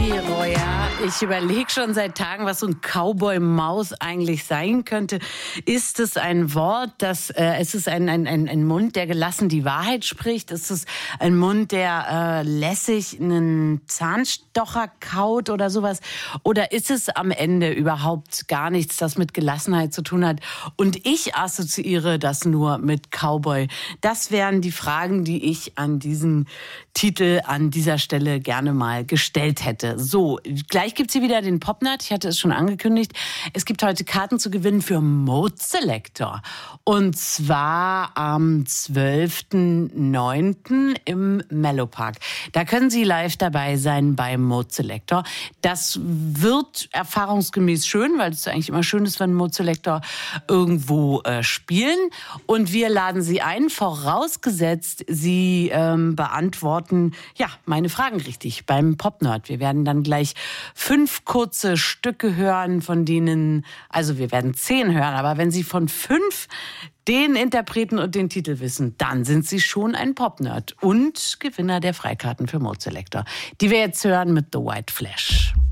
Roya. Ich überlege schon seit Tagen, was so ein Cowboy-Maus eigentlich sein könnte. Ist es ein Wort, ist es ein Mund, der gelassen die Wahrheit spricht? Ist es ein Mund, der lässig einen Zahnstocher kaut oder sowas? Oder ist es am Ende überhaupt gar nichts, das mit Gelassenheit zu tun hat? Und ich assoziiere das nur mit Cowboy. Das wären die Fragen, die ich an diesen Titel an dieser Stelle gerne mal gestellt hätte. So, gleich gibt's hier wieder den Popnut. Ich hatte es schon angekündigt. Es gibt heute Karten zu gewinnen für Mode Selector. Und zwar am 12.09. im Mellopark. Da können Sie live dabei sein beim Mode Selector. Das wird erfahrungsgemäß schön, weil es eigentlich immer schön ist, wenn Mode Selector irgendwo spielen. Und wir laden Sie ein, vorausgesetzt, Sie beantworten meine Fragen richtig beim Popnerd. Wir werden dann gleich 5 kurze Stücke hören, von denen, also wir werden 10 hören, aber wenn Sie von 5 den Interpreten und den Titel wissen, dann sind Sie schon ein Popnerd und Gewinner der Freikarten für Mode Selector, die wir jetzt hören mit The White Flash.